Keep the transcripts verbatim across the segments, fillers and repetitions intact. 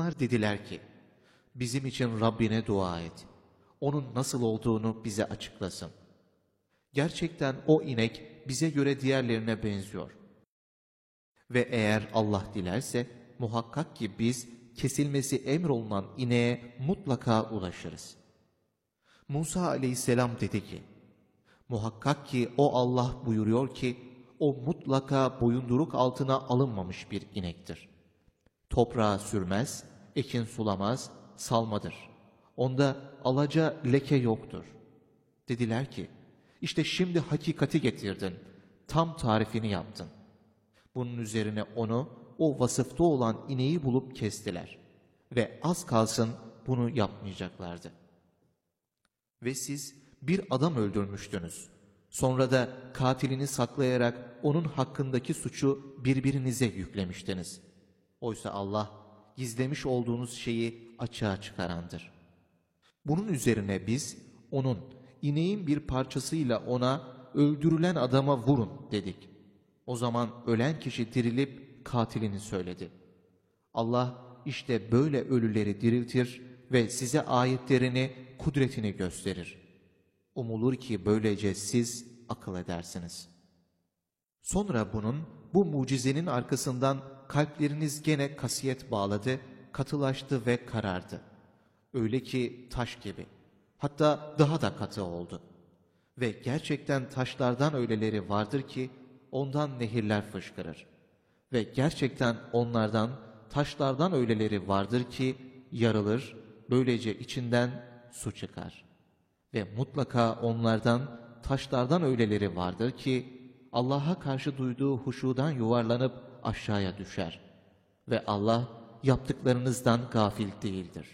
Onlar dediler ki, bizim için Rabbine dua et. Onun nasıl olduğunu bize açıklasın. Gerçekten o inek bize göre diğerlerine benziyor. Ve eğer Allah dilerse muhakkak ki biz kesilmesi emrolunan ineğe mutlaka ulaşırız. Musa aleyhisselam dedi ki, muhakkak ki o Allah buyuruyor ki, o mutlaka boyunduruk altına alınmamış bir inektir. Toprağa sürmez, ekin sulamaz, salmadır. Onda alaca leke yoktur. Dediler ki, işte şimdi hakikati getirdin, tam tarifini yaptın. Bunun üzerine onu, o vasıfta olan ineği bulup kestiler. Ve az kalsın bunu yapmayacaklardı. Ve siz bir adam öldürmüştünüz. Sonra da katilini saklayarak onun hakkındaki suçu birbirinize yüklemiştiniz. Oysa Allah gizlemiş olduğunuz şeyi açığa çıkarandır. Bunun üzerine biz onun ineğin bir parçasıyla ona öldürülen adama vurun dedik. O zaman ölen kişi dirilip katilini söyledi. Allah işte böyle ölüleri diriltir ve size ayetlerini, kudretini gösterir. Umulur ki böylece siz akıl edersiniz. Sonra bunun, bu mucizenin arkasından kalpleriniz gene kasiyet bağladı, katılaştı ve karardı. Öyle ki taş gibi, hatta daha da katı oldu. Ve gerçekten taşlardan öyleleri vardır ki ondan nehirler fışkırır. Ve gerçekten onlardan, taşlardan öyleleri vardır ki yarılır, böylece içinden su çıkar. Ve mutlaka onlardan, taşlardan öyleleri vardır ki Allah'a karşı duyduğu huşudan yuvarlanıp aşağıya düşer. Ve Allah yaptıklarınızdan gafil değildir.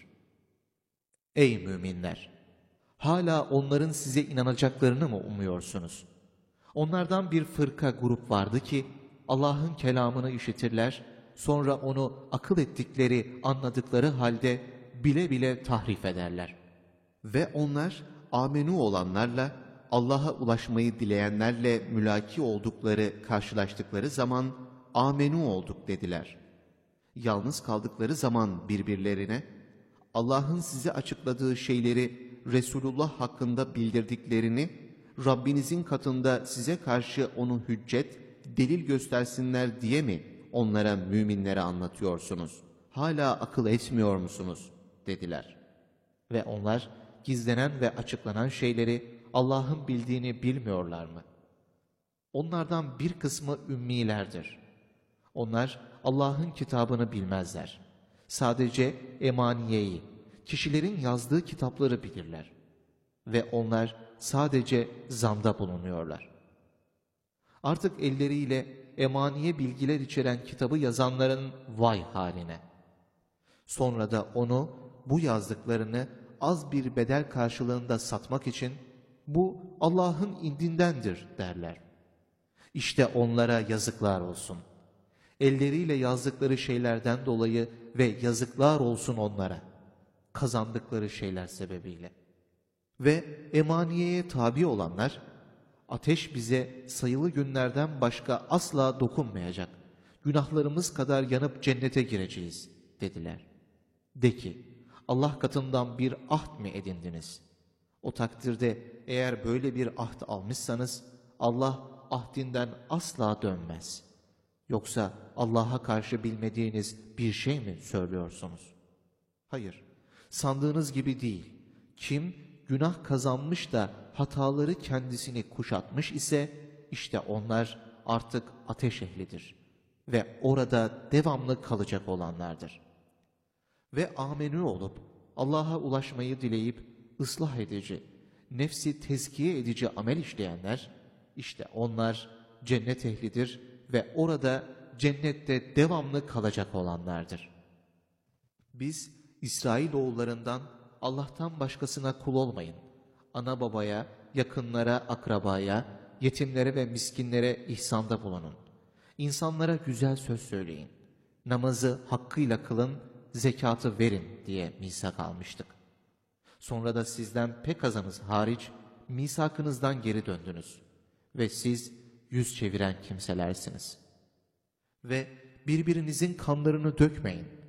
Ey müminler! Hala onların size inanacaklarını mı umuyorsunuz? Onlardan bir fırka grup vardı ki Allah'ın kelamını işitirler, sonra onu akıl ettikleri, anladıkları halde bile bile tahrif ederler. Ve onlar amenü olanlarla, Allah'a ulaşmayı dileyenlerle mülaki oldukları, karşılaştıkları zaman amenü olduk dediler. Yalnız kaldıkları zaman birbirlerine, Allah'ın size açıkladığı şeyleri Resulullah hakkında bildirdiklerini, Rabbinizin katında size karşı onu hüccet, delil göstersinler diye mi onlara, müminlere anlatıyorsunuz? Hala akıl etmiyor musunuz? Dediler. Ve onlar gizlenen ve açıklanan şeyleri Allah'ın bildiğini bilmiyorlar mı? Onlardan bir kısmı ümmilerdir. Onlar Allah'ın kitabını bilmezler. Sadece emaniyeyi, kişilerin yazdığı kitapları bilirler. Ve onlar sadece zanda bulunuyorlar. Artık elleriyle emaniye bilgiler içeren kitabı yazanların vay haline. Sonra da onu, bu yazdıklarını az bir bedel karşılığında satmak için bu Allah'ın indindendir derler. İşte onlara yazıklar olsun. Elleriyle yazdıkları şeylerden dolayı ve yazıklar olsun onlara, kazandıkları şeyler sebebiyle. Ve emaniyeye tabi olanlar, ateş bize sayılı günlerden başka asla dokunmayacak, günahlarımız kadar yanıp cennete gireceğiz dediler. De ki, Allah katından bir ahd mi edindiniz? O takdirde eğer böyle bir ahd almışsanız, Allah ahdinden asla dönmez. Yoksa Allah'a karşı bilmediğiniz bir şey mi söylüyorsunuz? Hayır, sandığınız gibi değil. Kim günah kazanmış da hataları kendisini kuşatmış ise, işte onlar artık ateş ehlidir ve orada devamlı kalacak olanlardır. Ve amenü olup Allah'a ulaşmayı dileyip ıslah edici, nefsi tezkiye edici amel işleyenler, işte onlar cennet ehlidir ve orada cennette devamlı kalacak olanlardır. Biz İsrailoğullarından Allah'tan başkasına kul olmayın. Ana babaya, yakınlara, akrabaya, yetimlere ve miskinlere ihsanda bulunun. İnsanlara güzel söz söyleyin. Namazı hakkıyla kılın, zekatı verin diye misak almıştık. Sonra da sizden pek azınız hariç misakınızdan geri döndünüz. Ve siz yüz çeviren kimselersiniz. Ve birbirinizin kanlarını dökmeyin.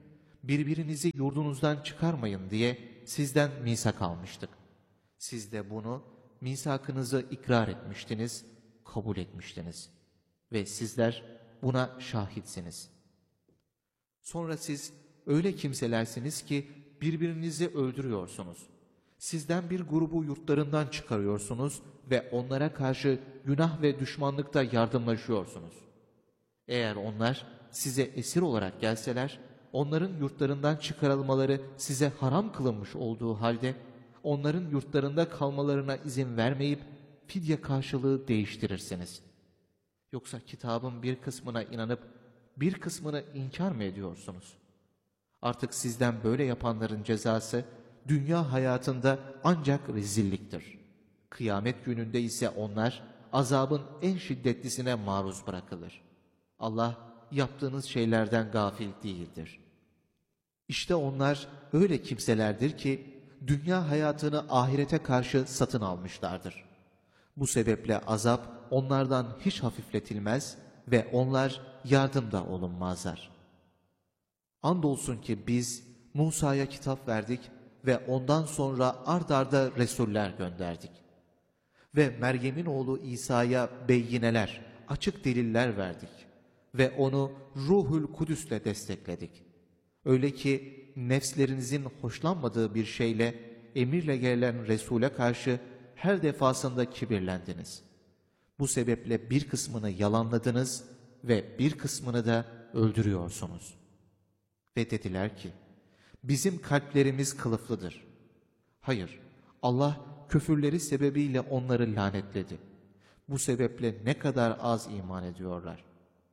birbirinizi yurdunuzdan çıkarmayın diye sizden misak almıştık. Siz de bunu, misakınızı ikrar etmiştiniz, kabul etmiştiniz. Ve sizler buna şahitsiniz. Sonra siz öyle kimselersiniz ki birbirinizi öldürüyorsunuz. Sizden bir grubu yurtlarından çıkarıyorsunuz ve onlara karşı günah ve düşmanlıkta yardımlaşıyorsunuz. Eğer onlar size esir olarak gelseler, onların yurtlarından çıkarılmaları size haram kılınmış olduğu halde, onların yurtlarında kalmalarına izin vermeyip fidye karşılığı değiştirirsiniz. Yoksa kitabın bir kısmına inanıp bir kısmını inkar mı ediyorsunuz? Artık sizden böyle yapanların cezası dünya hayatında ancak rezilliktir. Kıyamet gününde ise onlar azabın en şiddetlisine maruz bırakılır. Allah yaptığınız şeylerden gafil değildir. İşte onlar öyle kimselerdir ki dünya hayatını ahirete karşı satın almışlardır. Bu sebeple azap onlardan hiç hafifletilmez ve onlar yardımda olunmazlar. Andolsun ki biz Musa'ya kitap verdik ve ondan sonra ard arda Resuller gönderdik. Ve Meryem'in oğlu İsa'ya beyineler, açık deliller verdik. Ve onu Ruhul Kudüs'le destekledik. Öyle ki nefslerinizin hoşlanmadığı bir şeyle, emirle gelen Resul'e karşı her defasında kibirlendiniz. Bu sebeple bir kısmını yalanladınız ve bir kısmını da öldürüyorsunuz. Ve dediler ki, bizim kalplerimiz kılıflıdır. Hayır, Allah küfürleri sebebiyle onları lanetledi. Bu sebeple ne kadar az iman ediyorlar.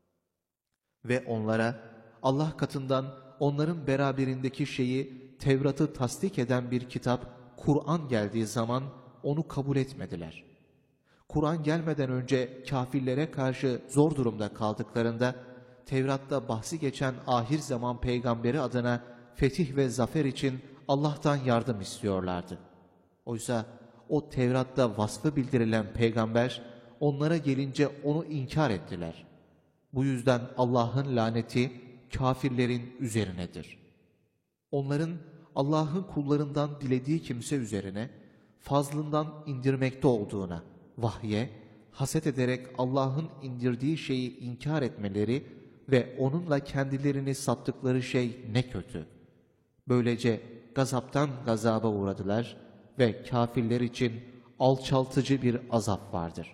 Ve onlara Allah katından onların beraberindeki şeyi, Tevrat'ı tasdik eden bir kitap, Kur'an geldiği zaman onu kabul etmediler. Kur'an gelmeden önce kafirlere karşı zor durumda kaldıklarında, Tevrat'ta bahsi geçen ahir zaman peygamberi adına fetih ve zafer için Allah'tan yardım istiyorlardı. Oysa o Tevrat'ta vasfı bildirilen peygamber, onlara gelince onu inkar ettiler. Bu yüzden Allah'ın laneti kafirlerin üzerinedir. Onların Allah'ın kullarından dilediği kimse üzerine fazlından indirmekte olduğuna, vahye, haset ederek Allah'ın indirdiği şeyi inkar etmeleri ve onunla kendilerini sattıkları şey ne kötü. Böylece gazaptan gazaba uğradılar ve kafirler için alçaltıcı bir azap vardır.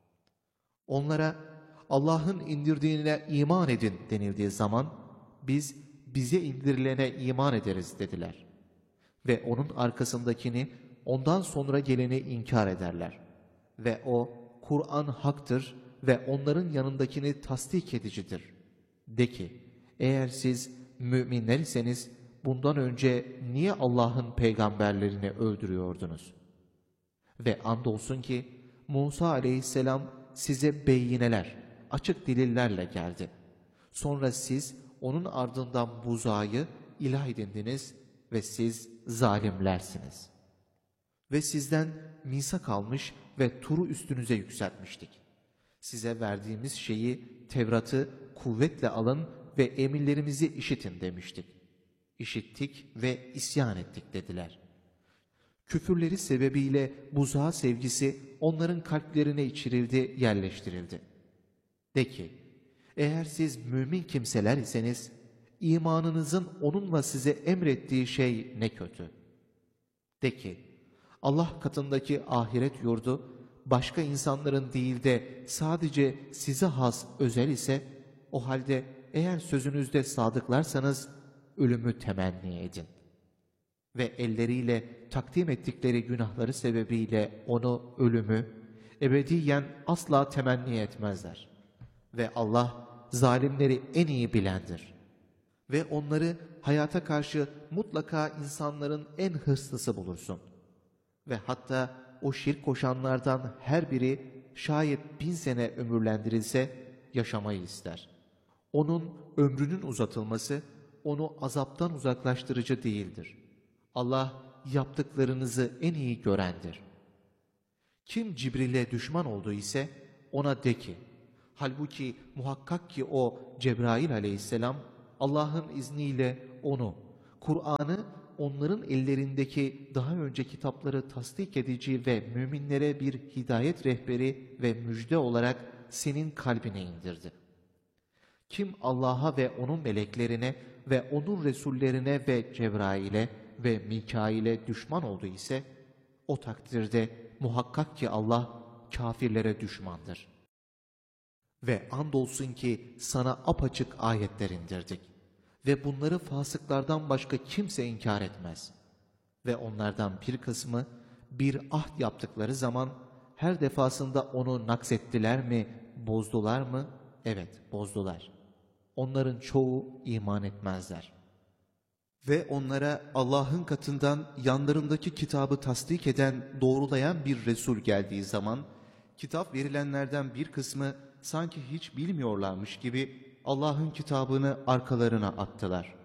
Onlara Allah'ın indirdiğine iman edin denildiği zaman biz bize indirilene iman ederiz dediler. Ve onun arkasındakini, ondan sonra geleni inkar ederler. Ve o Kur'an haktır ve onların yanındakini tasdik edicidir. De ki, eğer siz müminler iseniz bundan önce niye Allah'ın peygamberlerini öldürüyordunuz? Ve andolsun ki Musa aleyhisselam size beyineler, açık delillerle geldi. Sonra siz onun ardından buzağı ilah edindiniz ve siz zalimlersiniz. Ve sizden misak almış ve Tur'u üstünüze yükseltmiştik. Size verdiğimiz şeyi, Tevrat'ı kuvvetle alın ve emirlerimizi işitin demiştik. İşittik ve isyan ettik dediler. Küfürleri sebebiyle buzağı sevgisi onların kalplerine içirildi, yerleştirildi. De ki, eğer siz mümin kimseler iseniz, imanınızın onunla size emrettiği şey ne kötü. De ki, Allah katındaki ahiret yurdu, başka insanların değil de sadece size has özel ise, o halde eğer sözünüzde sadıklarsanız, ölümü temenni edin. Ve elleriyle takdim ettikleri günahları sebebiyle onu, ölümü, ebediyen asla temenni etmezler. Ve Allah zalimleri en iyi bilendir. Ve onları hayata karşı mutlaka insanların en hırslısı bulursun. Ve hatta o şirk koşanlardan her biri şayet bin sene ömürlendirilse yaşamayı ister. Onun ömrünün uzatılması onu azaptan uzaklaştırıcı değildir. Allah yaptıklarınızı en iyi görendir. Kim Cibril'e düşman oldu ise ona de ki, halbuki muhakkak ki o Cebrail aleyhisselam Allah'ın izniyle onu Kur'an'ı onların ellerindeki daha önce kitapları tasdik edici ve müminlere bir hidayet rehberi ve müjde olarak senin kalbine indirdi. Kim Allah'a ve onun meleklerine ve onun resullerine ve Cebrail'e ve Mikail'e düşman oldu ise, o takdirde muhakkak ki Allah kafirlere düşmandır. Ve andolsun ki sana apaçık ayetler indirdik. Ve bunları fasıklardan başka kimse inkar etmez. Ve onlardan bir kısmı bir ahd yaptıkları zaman her defasında onu naksettiler mi, bozdular mı? Evet, bozdular. Onların çoğu iman etmezler. Ve onlara Allah'ın katından yanlarındaki kitabı tasdik eden, doğrulayan bir Resul geldiği zaman, kitap verilenlerden bir kısmı sanki hiç bilmiyorlarmış gibi Allah'ın kitabını arkalarına attılar.